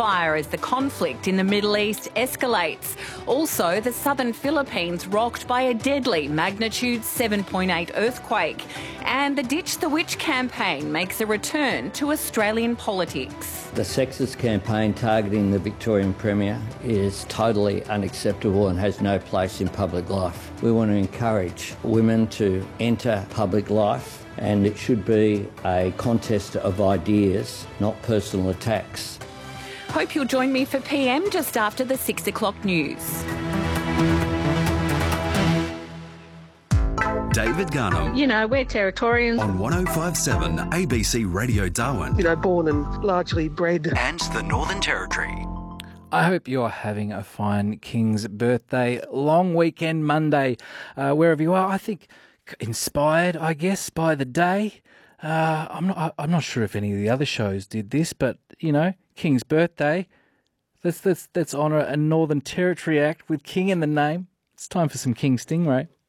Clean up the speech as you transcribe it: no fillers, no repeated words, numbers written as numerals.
fire as the conflict in the Middle East escalates. Also, the southern Philippines rocked by a deadly magnitude 7.8 earthquake. And the Ditch the Witch campaign makes a return to Australian politics. The sexist campaign targeting the Victorian Premier is totally unacceptable and has no place in public life. We want to encourage women to enter public life, and it should be a contest of ideas, not personal attacks. Hope you'll join me for PM just after the 6 o'clock news. David Garnham. You know, we're Territorians. On 105.7 ABC Radio Darwin. You know, born and largely bred. And the Northern Territory. I hope you're having a fine King's birthday, long weekend Monday, wherever you are. I think inspired, I guess, by the day. I'm not sure if any of the other shows did this, but, you know, King's birthday. Let's honour a Northern Territory act with King in the name. It's time for some King Stingray.